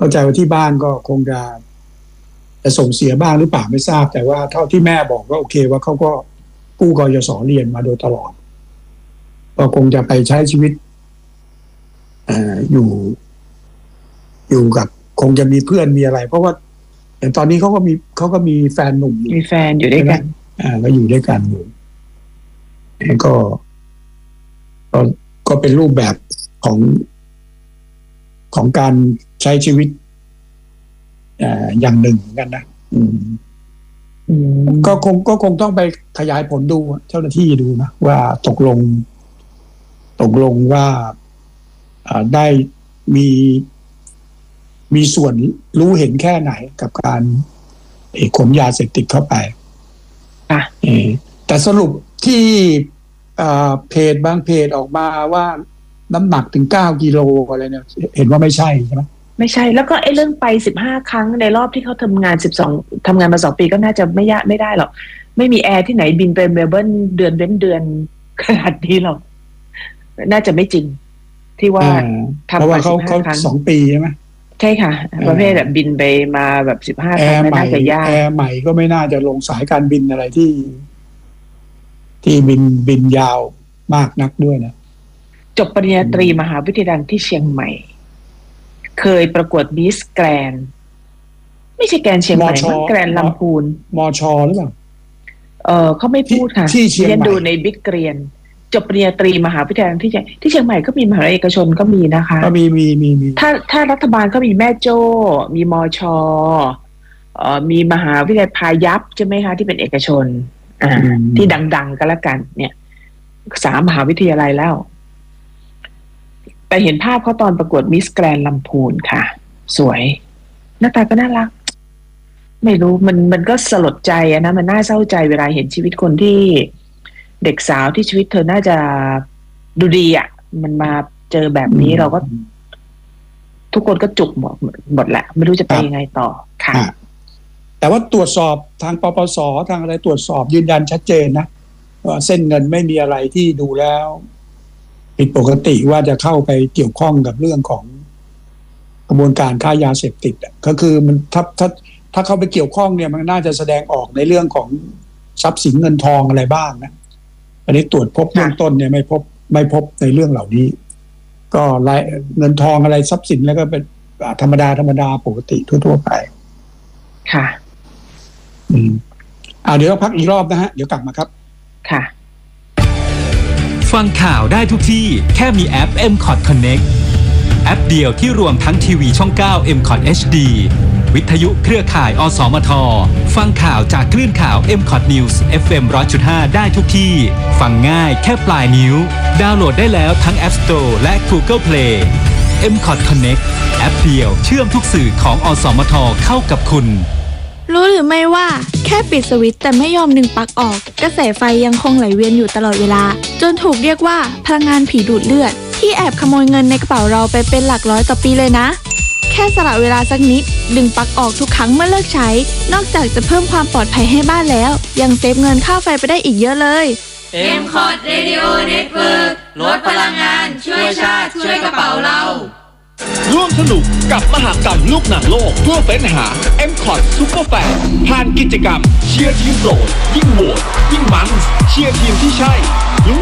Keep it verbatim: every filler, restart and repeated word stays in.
เข้าใจว่าที่บ้านก็คงจะจะส่งเสียบ้างหรือเปล่าไม่ทราบแต่ว่าเท่าที่แม่บอกก็โอเคว่าเขาก็กู้กยศเรียนมาโดยตลอดก็คงจะไปใช้ชีวิตอ่าอยู่อยู่กับคงจะมีเพื่อนมีอะไรเพราะว่าตอนนี้เขาก็มีเขาก็มีแฟนหนุ่มมีแฟนอยู่ด้วยกันอ่าก็อยู่ด้วยกันอยู่ก็ก็ก็เป็นรูปแบบของของการใช้ชีวิตอ่าอย่างหนึ่งเหมือนกันนะอืมก็คงก็คงต้องไปขยายผลดูเจ้าหน้าที่ดูนะว่าตกลงตกลงว่าอ่าได้มีมีส่วนรู้เห็นแค่ไหนกับการขนยาเสพติดเข้าไปอ่ะแต่สรุปที่เพจบางเพจออกมาว่าน้ำหนักถึงเก้ากิโลอะไรเนี่ยเห็นว่าไม่ใช่ใช่ไหมไม่ใช่แล้วก็ไอ้เรื่องไปสิบห้าครั้งในรอบที่เขาทำงานสิบสองทำงานมาสองปีก็น่าจะไม่ยากไม่ได้หรอกไม่มีแอร์ที่ไหนบินไปเมลเบิร์นเดือนเว้นเดือนขนาดนี้หรอกน่าจะไม่จริงที่ว่าทำไปสิบห้าครั้งสองปีใช่ไหมใช่ค่ะประเภทแบบบินไปมาแบบสิบห้าครั้งน่าจะยากแอร์ใหม่ก็ไม่น่าจะลงสายการบินอะไรที่ที่บินบินยาวมากนักด้วยนะจบปริญญาตรีมหาวิทยาลัยที่เชียงใหม่เคยประกวดมิสแกรนไม่ใช่แกรนเชียงใหม่มันแกรนลำพูนมชหรือเปล่าเออเขาไม่พูดค่ะที่เชียงใหม่ดูในบิ๊กเกรียนจบปริญญาตรีมหาวิทยาลัยที่ที่เชียงใหม่ก็มีมหาวิทยาลัยเอกชนก็มีนะคะก็มีมีมีมีถ้าถ้ารัฐบาลก็มีแม่โจ้มีมชเอ่อมีมหาวิทยาลัยพายัพใช่ไหมคะที่เป็นเอกชนอ่าที่ดังๆก็แล้วกันเนี่ยสามมหาวิทยาลัยแล้วแต่เห็นภาพเขาตอนประกวดมิสแกรนลำพูนค่ะสวยหน้าตาก็น่ารักไม่รู้มันมันก็สลดใจอะนะมันน่าเศร้าใจเวลาเห็นชีวิตคนที่เด็กสาวที่ชีวิตเธอน่าจะดูดีอ่ะมันมาเจอแบบนี้เราก็ทุกคนก็จุกหมดหมดแหละไม่รู้จะไปยังไงต่อค่ะแต่ว่าตรวจสอบทางปปสทางอะไรตรวจสอบยืนยันชัดเจนนะว่าเส้นเงินไม่มีอะไรที่ดูแล้วผิดปกติว่าจะเข้าไปเกี่ยวข้องกับเรื่องของกระบวนการค้ายาเสพติดก็คือมันถ้าถ้าถ้าเข้าไปเกี่ยวข้องเนี่ยมันน่าจะแสดงออกในเรื่องของทรัพย์สินเงินทองอะไรบ้างนะอันนี้ตรวจพบเบื้องต้นเนี่ยไม่พบไม่พบในเรื่องเหล่านี้ก็รายเงินทองอะไรทรัพย์สินแล้วก็เป็นธรรมดาธรรมดาปกติทั่วๆไปค่ะอืมอ่าเดี๋ยวเราพักอีกรอบนะฮะเดี๋ยวกลับมาครับค่ะฟังข่าวได้ทุกที่แค่มีแอป เอ็ม คอท Connect แอปเดียวที่รวมทั้งทีวีช่องเก้า เอ็ม คอท เอช ดี วิทยุเครือข่ายอสมทฟังข่าวจากคลื่นข่าว เอ็ม คอท News เอฟ เอ็ม หนึ่งร้อยจุดห้า ได้ทุกที่ฟังง่ายแค่ปลายนิ้วดาวน์โหลดได้แล้วทั้ง App Store และ Google Play เอ็ม คอท Connect แอปเดียวเชื่อมทุกสื่อของอสมทเข้ากับคุณรู้หรือไม่ว่าแค่ปิดสวิตช์แต่ไม่ยอมดึงปลั๊กออกกระแสไฟยังคงไหลเวียนอยู่ตลอดเวลาจนถูกเรียกว่าพลังงานผีดูดเลือดที่แอบขโมยเงินในกระเป๋าเราไปเป็นหลักร้อยต่อปีเลยนะแค่สละเวลาสักนิดดึงปลั๊กออกทุกครั้งเมื่อเลิกใช้นอกจากจะเพิ่มความปลอดภัยให้บ้านแล้วยังเซฟเงินค่าไฟไปได้อีกเยอะเลยเอ็ม คอท Radio Network ลดพลังงานช่วยชาติช่วยกระเป๋าเราร่วมสนุกกับมหกรรมลูกหนังโลกเพื่อเฟ้นหา เอ็ม คอท Super Fan ผ่านกิจกรรมเชียร์ทีมโปรดยิ่งโหวตยิ่งมันเชียร์ทีมที่ใช่